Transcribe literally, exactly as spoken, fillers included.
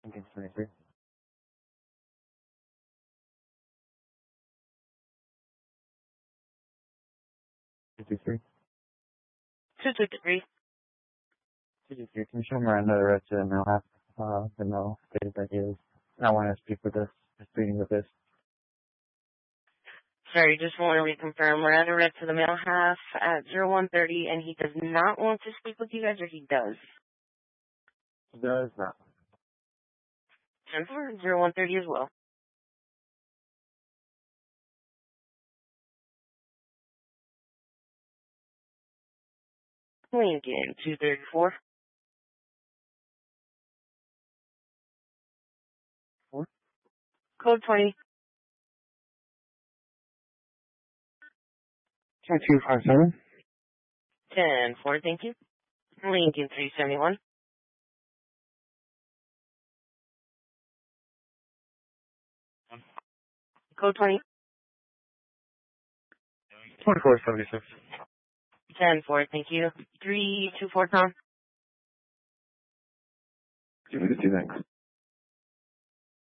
Lincoln twenty-three. fifty-three. two two three. fifty-three. Can you show Miranda the rest of the mail half, uh, the mail stated that he is not wanting to speak with us, proceeding with this? Sorry, just want to reconfirm. Miranda read to the male half at zero one thirty, and he does not want to speak with you guys, or he does? He does not. ten four, zero one thirty as well. Lincoln, two thirty-four. Four? Code twenty. ten two five seven. ten four, thank you. Lincoln, three seventy-one. Code twenty. twenty-four seventy-six. ten four, thank you. three two four, Tom. Give me the two, thanks.